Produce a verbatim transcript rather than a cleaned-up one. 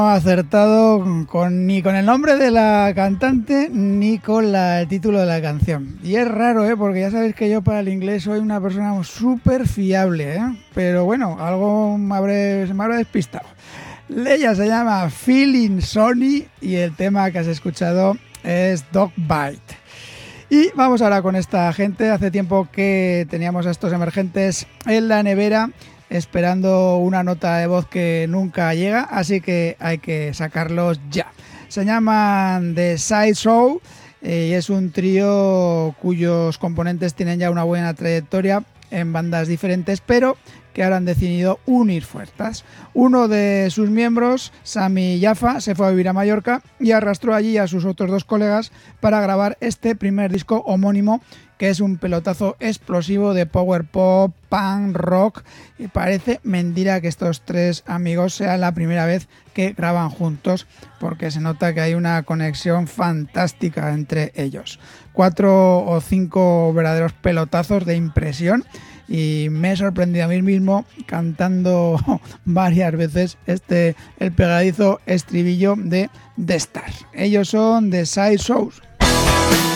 No he acertado con, ni con el nombre de la cantante ni con la, el título de la canción. Y es raro, ¿eh? Porque ya sabéis que yo para el inglés soy una persona súper fiable, ¿eh? Pero bueno, algo me habré, se me habrá despistado. Ella se llama Feeling Sony y el tema que has escuchado es Dog Bite. Y vamos ahora con esta gente. Hace tiempo que teníamos a estos emergentes en la nevera esperando una nota de voz que nunca llega, así que hay que sacarlos ya. Se llaman The Side Show eh, y es un trío cuyos componentes tienen ya una buena trayectoria en bandas diferentes, pero que ahora han decidido unir fuerzas. Uno de sus miembros, Sami Jaffa, se fue a vivir a Mallorca y arrastró allí a sus otros dos colegas para grabar este primer disco homónimo, que es un pelotazo explosivo de power pop, punk, rock, y parece mentira que estos tres amigos sea la primera vez que graban juntos, porque se nota que hay una conexión fantástica entre ellos. Cuatro o cinco verdaderos pelotazos de impresión, y me he sorprendido a mí mismo cantando varias veces este el pegadizo estribillo de The Stars. Ellos son The Side Shows.